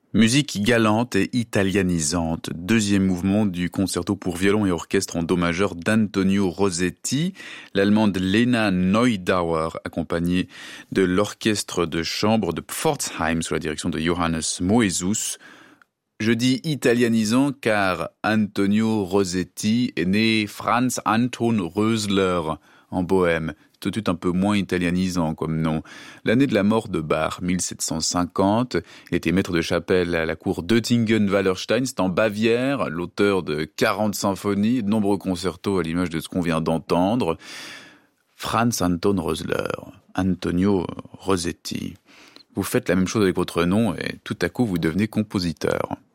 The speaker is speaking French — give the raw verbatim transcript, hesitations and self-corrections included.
Musique galante et italianisante, deuxième mouvement du concerto pour violon et orchestre en do majeur d'Antonio Rossetti, l'allemande Lena Neudauer, accompagnée de l'orchestre de chambre de Pforzheim sous la direction de Johannes Moesus. Je dis italianisant car Antonio Rossetti est né Franz Anton Rösler en Bohème. Tout de suite un peu moins italianisant comme nom. L'année de la mort de Bach, mille sept cent cinquante, il était maître de chapelle à la cour d'Oettingen-Wallerstein, c'est en Bavière, l'auteur de quarante symphonies, de nombreux concertos à l'image de ce qu'on vient d'entendre. Franz Anton Rösler, Antonio Rossetti. Vous faites la même chose avec votre nom et tout à coup vous devenez compositeur.